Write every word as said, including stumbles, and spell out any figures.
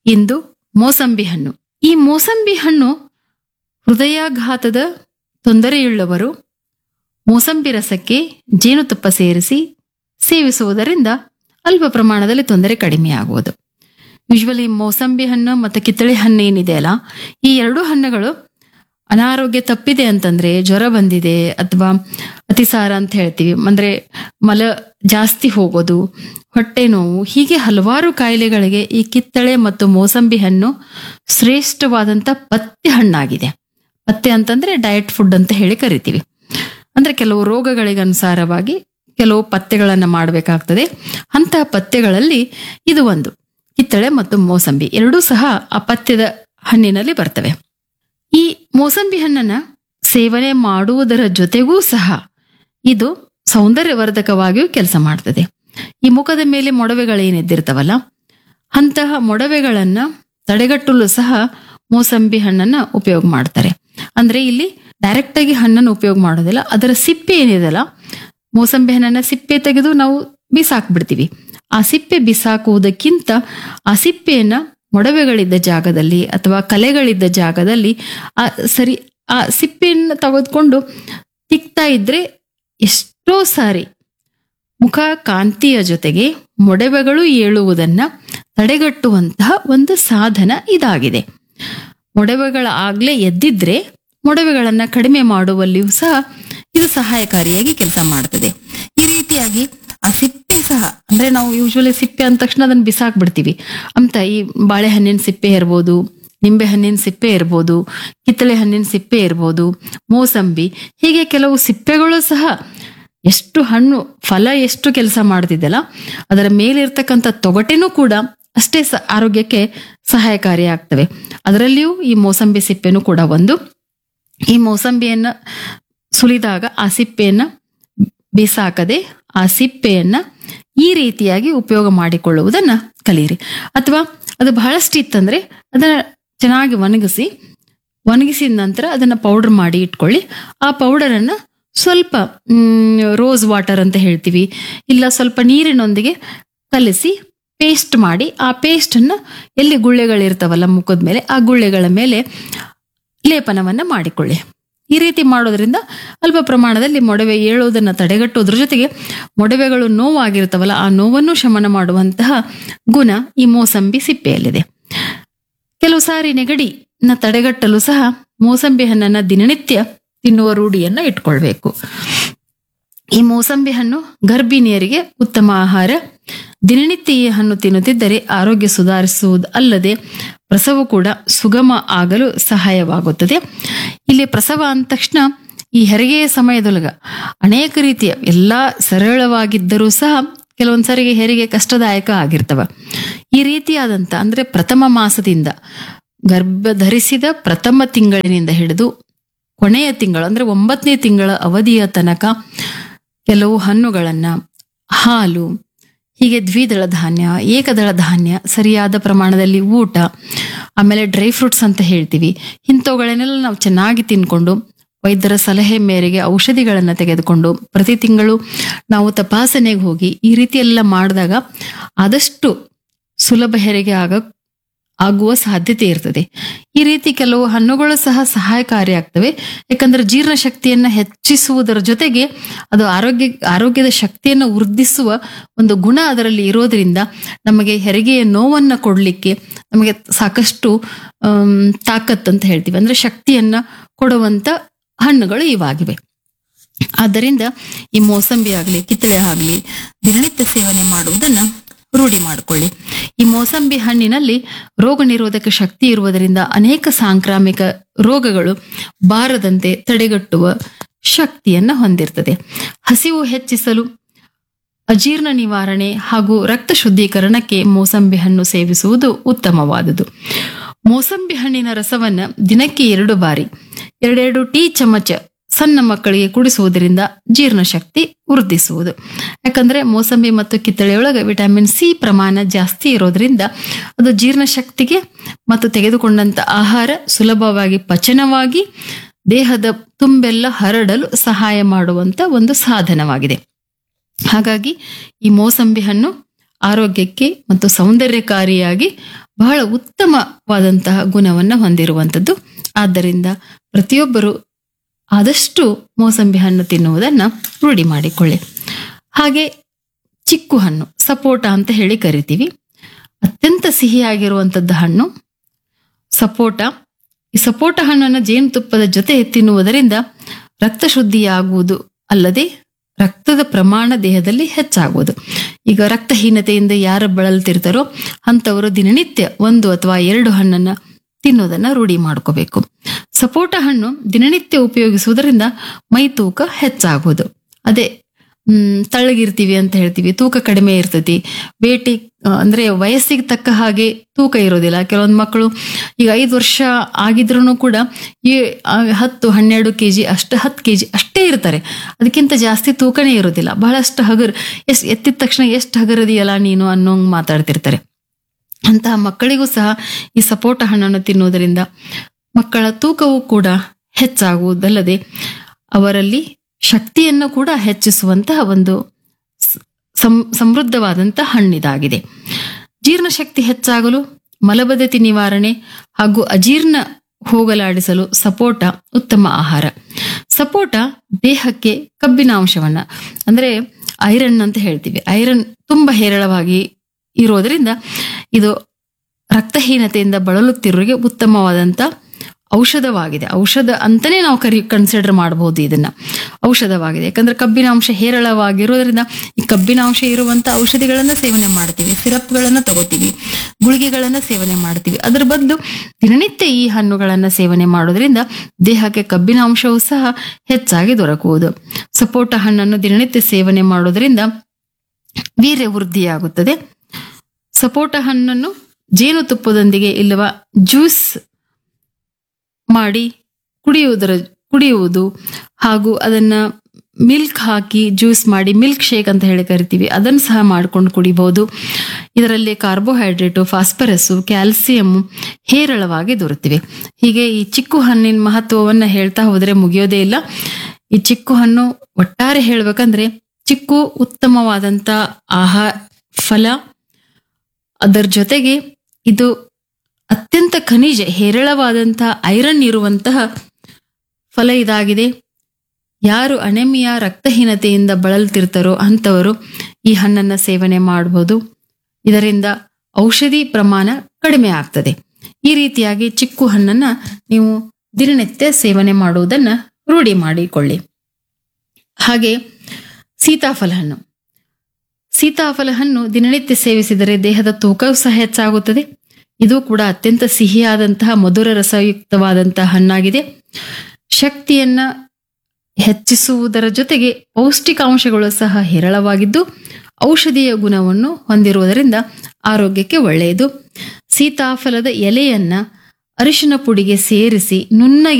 ಇಂದು ಮೋಸಂಬಿ ಹಣ್ಣು. ಈ ಮೋಸಂಬಿ ಹಣ್ಣು ಹೃದಯಾಘಾತದ ತೊಂದರೆಯುಳ್ಳವರು ಮೋಸಂಬಿ ರಸಕ್ಕೆ ಜೇನುತುಪ್ಪ ಸೇರಿಸಿ ಸೇವಿಸುವುದರಿಂದ ಅಲ್ಪ ಪ್ರಮಾಣದಲ್ಲಿ ತೊಂದರೆ ಕಡಿಮೆಯಾಗುವುದು. ಯೂಶ್ವಲಿ ಮೋಸಂಬಿ ಹಣ್ಣು ಮತ್ತು ಕಿತ್ತಳೆ ಹಣ್ಣು ಏನಿದೆ ಅಲ್ಲ, ಈ ಎರಡು ಹಣ್ಣುಗಳು ಅನಾರೋಗ್ಯ ತಪ್ಪಿದೆ ಅಂತಂದ್ರೆ, ಜ್ವರ ಬಂದಿದೆ ಅಥವಾ ಅತಿಸಾರ ಅಂತ ಹೇಳ್ತೀವಿ, ಅಂದ್ರೆ ಮಲ ಜಾಸ್ತಿ ಹೋಗೋದು, ಹೊಟ್ಟೆ ನೋವು, ಹೀಗೆ ಹಲವಾರು ಕಾಯಿಲೆಗಳಿಗೆ ಈ ಕಿತ್ತಳೆ ಮತ್ತು ಮೋಸಂಬಿ ಹಣ್ಣು ಶ್ರೇಷ್ಠವಾದಂತ ಪಥ್ಯ ಹಣ್ಣಾಗಿದೆ. ಪಥ್ಯ ಅಂತಂದ್ರೆ ಡಯಟ್ ಫುಡ್ ಅಂತ ಹೇಳಿ ಕರಿತೀವಿ. ಅಂದ್ರೆ ಕೆಲವು ರೋಗಗಳಿಗೆ ಅನುಸಾರವಾಗಿ ಕೆಲವು ಪಥ್ಯಗಳನ್ನ ಮಾಡಬೇಕಾಗ್ತದೆ. ಅಂತಹ ಪಥ್ಯಗಳಲ್ಲಿ ಇದು ಒಂದು. ಕಿತ್ತಳೆ ಮತ್ತು ಮೋಸಂಬಿ ಎರಡೂ ಸಹ ಆ ಪಥ್ಯದ ಹಣ್ಣಿನಲ್ಲಿ ಬರ್ತವೆ. ಈ ಮೋಸಂಬಿ ಹಣ್ಣನ್ನ ಸೇವನೆ ಮಾಡುವುದರ ಜೊತೆಗೂ ಸಹ ಇದು ಸೌಂದರ್ಯವರ್ಧಕವಾಗಿಯೂ ಕೆಲಸ ಮಾಡ್ತದೆ. ಈ ಮುಖದ ಮೇಲೆ ಮೊಡವೆಗಳೇನಿದ್ದಿರ್ತಾವಲ್ಲ, ಅಂತಹ ಮೊಡವೆಗಳನ್ನ ತಡೆಗಟ್ಟಲು ಸಹ ಮೋಸಂಬಿ ಹಣ್ಣನ್ನ ಉಪಯೋಗ ಮಾಡ್ತಾರೆ. ಅಂದ್ರೆ ಇಲ್ಲಿ ಡೈರೆಕ್ಟ್ ಆಗಿ ಹಣ್ಣನ್ನು ಉಪಯೋಗ ಮಾಡೋದಿಲ್ಲ, ಅದರ ಸಿಪ್ಪೆ ಏನಿದೆಲ್ಲ, ಮೋಸಂಬಿ ಹಣ್ಣನ್ನ ಸಿಪ್ಪೆ ತೆಗೆದು ನಾವು ಬಿಸಾಕ್ಬಿಡ್ತೀವಿ. ಆ ಸಿಪ್ಪೆ ಬಿಸಾಕುವುದಕ್ಕಿಂತ ಆ ಸಿಪ್ಪೆಯನ್ನ ಮೊಡವೆಗಳಿದ್ದ ಜಾಗದಲ್ಲಿ ಅಥವಾ ಕಲೆಗಳಿದ್ದ ಜಾಗದಲ್ಲಿ ಆ ಸರಿ ಆ ಸಿಪ್ಪೆಯನ್ನು ತೆಗೆದುಕೊಂಡು ತಿಕ್ತಾ ಇದ್ರೆ ಎಷ್ಟೋ ಸಾರಿ ಮುಖ ಕಾಂತಿಯ ಜೊತೆಗೆ ಮೊಡವೆಗಳು ಏಳುವುದನ್ನ ತಡೆಗಟ್ಟುವಂತಹ ಒಂದು ಸಾಧನ ಇದಾಗಿದೆ. ಮೊಡವೆಗಳ ಆಗ್ಲೇ ಎದ್ದಿದ್ರೆ ಮೊಡವೆಗಳನ್ನ ಕಡಿಮೆ ಮಾಡುವಲ್ಲಿಯೂ ಸಹ ಇದು ಸಹಾಯಕಾರಿಯಾಗಿ ಕೆಲಸ ಮಾಡ್ತದೆ. ಈ ರೀತಿಯಾಗಿ ಆ ಸಿಪ್ಪೆ ಸಹ, ಅಂದ್ರೆ ನಾವು ಯೂಶ್ವಲಿ ಸಿಪ್ಪೆ ಅಂದ ತಕ್ಷಣ ಅದನ್ನ ಬಿಸಾಕ್ಬಿಡ್ತೀವಿ ಅಂತ, ಈ ಬಾಳೆಹಣ್ಣಿನ ಸಿಪ್ಪೆ ಇರ್ಬೋದು, ನಿಂಬೆ ಹಣ್ಣಿನ ಸಿಪ್ಪೆ ಇರ್ಬೋದು, ಕಿತ್ತಳೆ ಹಣ್ಣಿನ ಸಿಪ್ಪೆ ಇರ್ಬೋದು, ಮೋಸಂಬಿ, ಹೀಗೆ ಕೆಲವು ಸಿಪ್ಪೆಗಳು ಸಹ ಎಷ್ಟು ಹಣ್ಣು ಫಲ ಎಷ್ಟು ಕೆಲಸ ಮಾಡ್ತಿದ್ದಲ್ಲ, ಅದರ ಮೇಲಿರ್ತಕ್ಕಂಥ ತೊಗಟೆನೂ ಕೂಡ ಅಷ್ಟೇ ಸ ಆರೋಗ್ಯಕ್ಕೆ ಸಹಾಯಕಾರಿಯಾಗ್ತವೆ. ಅದರಲ್ಲಿಯೂ ಈ ಮೋಸಂಬಿ ಸಿಪ್ಪೆನೂ ಕೂಡ ಒಂದು. ಈ ಮೋಸಂಬಿಯನ್ನ ಸುಲಿದಾಗ ಆ ಸಿಪ್ಪೆಯನ್ನ ಬಿಸಾಕದೆ ಆ ಸಿಪ್ಪೆಯನ್ನ ಈ ರೀತಿಯಾಗಿ ಉಪಯೋಗ ಮಾಡಿಕೊಳ್ಳುವುದನ್ನ ಕಲೀರಿ. ಅಥವಾ ಅದು ಬಹಳಷ್ಟು ಇತ್ತಂದ್ರೆ ಅದನ್ನ ಚೆನ್ನಾಗಿ ಒಣಗಿಸಿ ಒಣಗಿಸಿದ ನಂತರ ಅದನ್ನ ಪೌಡರ್ ಮಾಡಿ ಇಟ್ಕೊಳ್ಳಿ. ಆ ಪೌಡರನ್ನ ಸ್ವಲ್ಪ ಹ್ಮ್ ರೋಸ್ ವಾಟರ್ ಅಂತ ಹೇಳ್ತೀವಿ, ಇಲ್ಲ ಸ್ವಲ್ಪ ನೀರಿನೊಂದಿಗೆ ಕಲಿಸಿ ಪೇಸ್ಟ್ ಮಾಡಿ ಆ ಪೇಸ್ಟ್ ಅನ್ನ ಎಲ್ಲಿ ಗುಳ್ಳೆಗಳಿರ್ತಾವಲ್ಲ ಮುಖದ ಮೇಲೆ, ಆ ಗುಳ್ಳೆಗಳ ಮೇಲೆ ಲೇಪನವನ್ನ ಮಾಡಿಕೊಳ್ಳಿ. ಈ ರೀತಿ ಮಾಡೋದ್ರಿಂದ ಅಲ್ಪ ಪ್ರಮಾಣದಲ್ಲಿ ಮೊಡವೆ ಏಳುವುದನ್ನು ತಡೆಗಟ್ಟುವುದ್ರ ಜೊತೆಗೆ ಮೊಡವೆಗಳು ನೋವಾಗಿರ್ತಾವಲ್ಲ, ಆ ನೋವನ್ನು ಶಮನ ಮಾಡುವಂತಹ ಗುಣ ಈ ಮೋಸಂಬಿ ಸಿಪ್ಪೆಯಲ್ಲಿದೆ. ಕೆಲವು ಸಾರಿ ನೆಗಡಿನ ತಡೆಗಟ್ಟಲು ಸಹ ಮೋಸಂಬಿ ಹಣ್ಣನ್ನ ದಿನನಿತ್ಯ ತಿನ್ನುವ ರೂಢಿಯನ್ನ ಇಟ್ಕೊಳ್ಬೇಕು. ಈ ಮೋಸಂಬಿ ಹಣ್ಣು ಗರ್ಭಿಣಿಯರಿಗೆ ಉತ್ತಮ ಆಹಾರ. ದಿನನಿತ್ಯ ಈ ಹಣ್ಣು ತಿನ್ನುತ್ತಿದ್ದರೆ ಆರೋಗ್ಯ ಸುಧಾರಿಸುವುದು ಅಲ್ಲದೆ ಪ್ರಸವ ಕೂಡ ಸುಗಮ ಆಗಲು ಸಹಾಯವಾಗುತ್ತದೆ. ಇಲ್ಲಿ ಪ್ರಸವ ಅಂದ ತಕ್ಷಣ ಈ ಹೆರಿಗೆಯ ಸಮಯದೊಳಗ ಅನೇಕ ರೀತಿಯ ಎಲ್ಲಾ ಸರಳವಾಗಿದ್ದರೂ ಸಹ ಕೆಲವೊಂದ್ಸರಿಗೆ ಹೆರಿಗೆ ಕಷ್ಟದಾಯಕ ಆಗಿರ್ತವ. ಈ ರೀತಿಯಾದಂತ ಅಂದ್ರೆ ಪ್ರಥಮ ಮಾಸದಿಂದ ಗರ್ಭ ಧರಿಸಿದ ಪ್ರಥಮ ತಿಂಗಳಿನಿಂದ ಹಿಡಿದು ಕೊನೆಯ ತಿಂಗಳು ಅಂದ್ರೆ ಒಂಬತ್ತನೇ ತಿಂಗಳ ಅವಧಿಯ ತನಕ ಕೆಲವು ಹಣ್ಣುಗಳನ್ನ, ಹಾಲು, ಹೀಗೆ ದ್ವಿದಳ ಧಾನ್ಯ, ಏಕದಳ ಧಾನ್ಯ, ಸರಿಯಾದ ಪ್ರಮಾಣದಲ್ಲಿ ಊಟ, ಆಮೇಲೆ ಡ್ರೈ ಫ್ರೂಟ್ಸ್ ಅಂತ ಹೇಳ್ತೀವಿ, ಇಂಥವುಗಳನ್ನೆಲ್ಲ ನಾವು ಚೆನ್ನಾಗಿ ತಿನ್ಕೊಂಡು ವೈದ್ಯರ ಸಲಹೆ ಮೇರೆಗೆ ಔಷಧಿಗಳನ್ನ ತೆಗೆದುಕೊಂಡು ಪ್ರತಿ ತಿಂಗಳು ನಾವು ತಪಾಸಣೆಗೆ ಹೋಗಿ ಈ ರೀತಿ ಎಲ್ಲ ಮಾಡಿದಾಗ ಆದಷ್ಟು ಸುಲಭ ಹೆರಿಗೆ ಆಗ ಆಗುವ ಸಾಧ್ಯತೆ ಇರ್ತದೆ. ಈ ರೀತಿ ಕೆಲವು ಹಣ್ಣುಗಳು ಸಹ ಸಹಾಯಕಾರಿಯಾಗ್ತವೆ. ಯಾಕಂದ್ರೆ ಜೀರ್ಣ ಶಕ್ತಿಯನ್ನ ಹೆಚ್ಚಿಸುವುದರ ಜೊತೆಗೆ ಅದು ಆರೋಗ್ಯ ಆರೋಗ್ಯದ ಶಕ್ತಿಯನ್ನು ವೃದ್ಧಿಸುವ ಒಂದು ಗುಣ ಅದರಲ್ಲಿ ಇರೋದ್ರಿಂದ ನಮಗೆ ಹೆರಿಗೆಯ ನೋವನ್ನ ಕೊಡ್ಲಿಕ್ಕೆ ನಮಗೆ ಸಾಕಷ್ಟು ಅಹ್ ತಾಕತ್ ಅಂತ ಹೇಳ್ತೀವಿ, ಅಂದ್ರೆ ಶಕ್ತಿಯನ್ನ ಕೊಡುವಂತ ಹಣ್ಣುಗಳು ಇವಾಗಿವೆ. ಆದ್ದರಿಂದ ಈ ಮೋಸಂಬಿ ಆಗ್ಲಿ ಕಿತ್ತಳೆ ಆಗ್ಲಿ ದಿನನಿತ್ಯ ಸೇವನೆ ಮಾಡುವುದನ್ನ ರೂಢಿ ಮಾಡಿಕೊಳ್ಳಿ. ಈ ಮೋಸಂಬಿ ಹಣ್ಣಿನಲ್ಲಿ ರೋಗ ನಿರೋಧಕ ಶಕ್ತಿ ಇರುವುದರಿಂದ ಅನೇಕ ಸಾಂಕ್ರಾಮಿಕ ರೋಗಗಳು ಬಾರದಂತೆ ತಡೆಗಟ್ಟುವ ಶಕ್ತಿಯನ್ನ ಹೊಂದಿರ್ತದೆ. ಹಸಿವು ಹೆಚ್ಚಿಸಲು, ಅಜೀರ್ಣ ನಿವಾರಣೆ ಹಾಗೂ ರಕ್ತ ಶುದ್ಧೀಕರಣಕ್ಕೆ ಮೋಸಂಬಿ ಹಣ್ಣು ಸೇವಿಸುವುದು ಉತ್ತಮವಾದುದು. ಮೋಸಂಬಿ ಹಣ್ಣಿನ ರಸವನ್ನ ದಿನಕ್ಕೆ ಎರಡು ಬಾರಿ ಎರಡೆರಡು ಟೀ ಚಮಚ ಸಣ್ಣ ಮಕ್ಕಳಿಗೆ ಕುಡಿಸುವುದರಿಂದ ಜೀರ್ಣಶಕ್ತಿ ವೃದ್ಧಿಸುವುದು. ಯಾಕಂದ್ರೆ ಮೋಸಂಬಿ ಮತ್ತು ಕಿತ್ತಳೆಯೊಳಗೆ ವಿಟಮಿನ್ ಸಿ ಪ್ರಮಾಣ ಜಾಸ್ತಿ ಇರೋದ್ರಿಂದ ಅದು ಜೀರ್ಣಶಕ್ತಿಗೆ ಮತ್ತು ತೆಗೆದುಕೊಂಡಂತ ಆಹಾರ ಸುಲಭವಾಗಿ ಪಚನವಾಗಿ ದೇಹದ ತುಂಬೆಲ್ಲ ಹರಡಲು ಸಹಾಯ ಮಾಡುವಂತ ಒಂದು ಸಾಧನವಾಗಿದೆ. ಹಾಗಾಗಿ ಈ ಮೋಸಂಬಿ ಹಣ್ಣು ಆರೋಗ್ಯಕ್ಕೆ ಮತ್ತು ಸೌಂದರ್ಯಕಾರಿಯಾಗಿ ಬಹಳ ಉತ್ತಮವಾದಂತಹ ಗುಣವನ್ನು ಹೊಂದಿರುವಂಥದ್ದು. ಆದ್ದರಿಂದ ಪ್ರತಿಯೊಬ್ಬರು ಆದಷ್ಟು ಮೋಸಂಬಿ ಹಣ್ಣು ತಿನ್ನುವುದನ್ನ ರೂಢಿ ಮಾಡಿಕೊಳ್ಳಿ. ಹಾಗೆ ಚಿಕ್ಕು ಹಣ್ಣು, ಸಪೋಟ ಅಂತ ಹೇಳಿ ಕರಿತೀವಿ, ಅತ್ಯಂತ ಸಿಹಿಯಾಗಿರುವಂಥದ್ದು ಹಣ್ಣು ಸಪೋಟ. ಈ ಸಪೋಟ ಹಣ್ಣನ್ನು ಜೇನುತುಪ್ಪದ ಜೊತೆ ತಿನ್ನುವುದರಿಂದ ರಕ್ತ ಶುದ್ಧಿಯಾಗುವುದು ಅಲ್ಲದೆ ರಕ್ತದ ಪ್ರಮಾಣ ದೇಹದಲ್ಲಿ ಹೆಚ್ಚಾಗುವುದು. ಈಗ ರಕ್ತಹೀನತೆಯಿಂದ ಯಾರು ಬಳಲ್ತಿರ್ತಾರೋ ಅಂಥವರು ದಿನನಿತ್ಯ ಒಂದು ಅಥವಾ ಎರಡು ಹಣ್ಣನ್ನ ತಿನ್ನೋದನ್ನ ರೂಢಿ ಮಾಡ್ಕೋಬೇಕು. ಸಪೋಟ ಹಣ್ಣು ದಿನನಿತ್ಯ ಉಪಯೋಗಿಸುವುದರಿಂದ ಮೈ ತೂಕ ಹೆಚ್ಚಾಗುವುದು. ಅದೇ ಹ್ಮ್ ತಳ್ಳಗಿರ್ತೀವಿ ಅಂತ ಹೇಳ್ತೀವಿ, ತೂಕ ಕಡಿಮೆ ಇರ್ತೈತಿ, ಬೇಟಿ ಅಂದ್ರೆ ವಯಸ್ಸಿಗೆ ತಕ್ಕ ಹಾಗೆ ತೂಕ ಇರೋದಿಲ್ಲ. ಕೆಲವೊಂದು ಮಕ್ಕಳು ಈಗ ಐದು ವರ್ಷ ಆಗಿದ್ರು ಕೂಡ ಈ ಹತ್ತು ಹನ್ನೆರಡು ಕೆ ಜಿ ಅಷ್ಟ ಹತ್ತು ಕೆ ಜಿ ಅಷ್ಟೇ ಇರ್ತಾರೆ, ಅದಕ್ಕಿಂತ ಜಾಸ್ತಿ ತೂಕನೇ ಇರೋದಿಲ್ಲ. ಬಹಳಷ್ಟು ಹಗರ್ ಎಸ್ ಎತ್ತಿದ ತಕ್ಷಣ ಎಷ್ಟು ಹಗರದಿಯಲ್ಲ ನೀನು ಅನ್ನೋಂಗ್ ಮಾತಾಡ್ತಿರ್ತಾರೆ. ಅಂತಹ ಮಕ್ಕಳಿಗೂ ಸಹ ಈ ಸಪೋಟ ಹಣ್ಣನ್ನು ತಿನ್ನುವುದರಿಂದ ಮಕ್ಕಳ ತೂಕವೂ ಕೂಡ ಹೆಚ್ಚಾಗುವುದಲ್ಲದೆ ಅವರಲ್ಲಿ ಶಕ್ತಿಯನ್ನು ಕೂಡ ಹೆಚ್ಚಿಸುವಂತಹ ಒಂದು ಸಮೃದ್ಧವಾದಂತಹ ಹಣ್ಣಿದಾಗಿದೆ. ಜೀರ್ಣಶಕ್ತಿ ಹೆಚ್ಚಾಗಲು, ಮಲಬದ್ಧತೆ ನಿವಾರಣೆ ಹಾಗೂ ಅಜೀರ್ಣ ಹೋಗಲಾಡಿಸಲು ಸಪೋಟ ಉತ್ತಮ ಆಹಾರ. ಸಪೋಟ ದೇಹಕ್ಕೆ ಕಬ್ಬಿನ ಅಂಶವನ್ನ ಅಂದ್ರೆ ಐರನ್ ಅಂತ ಹೇಳ್ತೀವಿ, ಐರನ್ ತುಂಬಾ ಹೇರಳವಾಗಿ ಇರೋದ್ರಿಂದ ಇದು ರಕ್ತಹೀನತೆಯಿಂದ ಬಳಲುತ್ತಿರೋರಿಗೆ ಉತ್ತಮವಾದಂತ ಔಷಧವಾಗಿದೆ. ಔಷಧ ಅಂತಾನೆ ನಾವು ಕರಿ ಕನ್ಸಿಡರ್ ಮಾಡಬಹುದು ಇದನ್ನ, ಔಷಧವಾಗಿದೆ. ಯಾಕಂದ್ರೆ ಕಬ್ಬಿನ ಅಂಶ ಹೇರಳವಾಗಿರೋದ್ರಿಂದ ಈ ಕಬ್ಬಿನ ಅಂಶ ಇರುವಂತ ಔಷಧಿಗಳನ್ನ ಸೇವನೆ ಮಾಡ್ತೀವಿ, ಸಿರಪ್ಗಳನ್ನ ತಗೋತೀವಿ, ಗುಳಿಗೆಗಳನ್ನ ಸೇವನೆ ಮಾಡ್ತೀವಿ. ಅದರ ಬದಲು ದಿನನಿತ್ಯ ಈ ಹಣ್ಣುಗಳನ್ನ ಸೇವನೆ ಮಾಡೋದ್ರಿಂದ ದೇಹಕ್ಕೆ ಕಬ್ಬಿನ ಅಂಶವೂ ಸಹ ಹೆಚ್ಚಾಗಿ ದೊರಕುವುದು. ಸಪೋಟ ಹಣ್ಣನ್ನು ದಿನನಿತ್ಯ ಸೇವನೆ ಮಾಡೋದ್ರಿಂದ ವೀರ್ಯ ವೃದ್ಧಿಯಾಗುತ್ತದೆ. ಸಪೋಟ ಹಣ್ಣನ್ನು ಜೇನುತುಪ್ಪದೊಂದಿಗೆ ಇಲ್ಲವಾ ಜ್ಯೂಸ್ ಮಾಡಿ ಕುಡಿಯುವುದರ ಕುಡಿಯುವುದು ಹಾಗೂ ಅದನ್ನ ಮಿಲ್ಕ್ ಹಾಕಿ ಜ್ಯೂಸ್ ಮಾಡಿ ಮಿಲ್ಕ್ ಶೇಕ್ ಅಂತ ಹೇಳಿ ಕರಿತೀವಿ, ಅದನ್ನು ಸಹ ಮಾಡ್ಕೊಂಡು ಕುಡಿಬಹುದು. ಇದರಲ್ಲಿ ಕಾರ್ಬೋಹೈಡ್ರೇಟು, ಫಾಸ್ಫರಸ್ಸು, ಕ್ಯಾಲ್ಸಿಯಂ ಹೇರಳವಾಗಿ ದೊರೆತಿವೆ. ಹೀಗೆ ಈ ಚಿಕ್ಕು ಹಣ್ಣಿನ ಮಹತ್ವವನ್ನ ಹೇಳ್ತಾ ಹೋದರೆ ಮುಗಿಯೋದೇ ಇಲ್ಲ. ಈ ಚಿಕ್ಕು ಹಣ್ಣು ಒಟ್ಟಾರೆ ಹೇಳ್ಬೇಕಂದ್ರೆ ಚಿಕ್ಕು ಉತ್ತಮವಾದಂತ ಆಹಾರ ಫಲ, ಅದರ ಜೊತೆಗೆ ಇದು ಅತ್ಯಂತ ಖನಿಜ ಹೇರಳವಾದಂತಹ ಐರನ್ ಇರುವಂತಹ ಫಲ ಇದಾಗಿದೆ. ಯಾರು ಅನೆಮಿಯಾ ರಕ್ತಹೀನತೆಯಿಂದ ಬಳಲ್ತಿರ್ತಾರೋ ಅಂಥವರು ಈ ಹಣ್ಣನ್ನ ಸೇವನೆ ಮಾಡಬಹುದು. ಇದರಿಂದ ಔಷಧಿ ಪ್ರಮಾಣ ಕಡಿಮೆ ಆಗ್ತದೆ. ಈ ರೀತಿಯಾಗಿ ಚಿಕ್ಕು ಹಣ್ಣನ್ನ ನೀವು ದಿನನಿತ್ಯ ಸೇವನೆ ಮಾಡುವುದನ್ನ ರೂಢಿ ಮಾಡಿಕೊಳ್ಳಿ. ಹಾಗೆ ಸೀತಾಫಲ ಹಣ್ಣು, ಸೀತಾಫಲ ಹಣ್ಣು ದಿನನಿತ್ಯ ಸೇವಿಸಿದರೆ ದೇಹದ ತೂಕವೂ ಸಹ ಹೆಚ್ಚಾಗುತ್ತದೆ. ಇದು ಕೂಡ ಅತ್ಯಂತ ಸಿಹಿಯಾದಂತಹ ಮಧುರ ರಸಯುಕ್ತವಾದಂತಹ ಹಣ್ಣಾಗಿದೆ. ಶಕ್ತಿಯನ್ನ ಹೆಚ್ಚಿಸುವುದರ ಜೊತೆಗೆ ಪೌಷ್ಟಿಕಾಂಶಗಳು ಸಹ ಹೇರಳವಾಗಿದ್ದು ಔಷಧೀಯ ಗುಣವನ್ನು ಹೊಂದಿರುವುದರಿಂದ ಆರೋಗ್ಯಕ್ಕೆ ಒಳ್ಳೆಯದು. ಸೀತಾಫಲದ ಎಲೆಯನ್ನ ಅರಿಶಿನ ಪುಡಿಗೆ ಸೇರಿಸಿ ನುಣ್ಣಗೆ